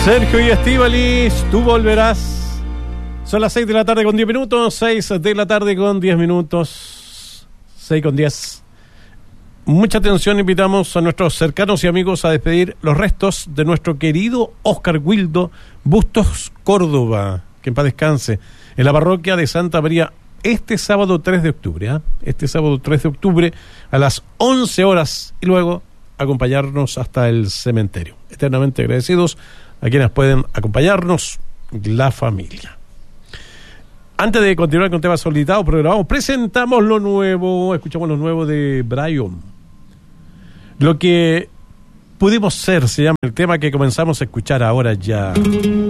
Sergio y Estíbaliz, tú volverás. Son las 6 de la tarde con 10 minutos. 6 de la tarde con 10 minutos. 6 con 10. Mucha atención, invitamos a nuestros cercanos y amigos a despedir los restos de nuestro querido Óscar Wildo Bustos Córdoba, que en paz descanse, en la parroquia de Santa María este sábado 3 de octubre. Este sábado 3 de octubre a las 11 horas y luego acompañarnos hasta el cementerio. Eternamente agradecidos a quienes pueden acompañarnos, la familia. Antes de continuar con temas solicitados, programamos, presentamos lo nuevo, escuchamos lo nuevo de Brian. Lo que pudimos ser, se llama el tema que comenzamos a escuchar ahora ya.